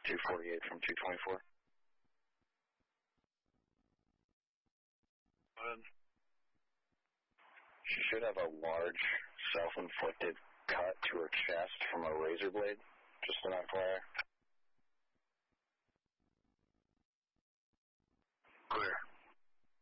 248 from 224. She should have a large self-inflicted cut to her chest from a razor blade, just an FYI.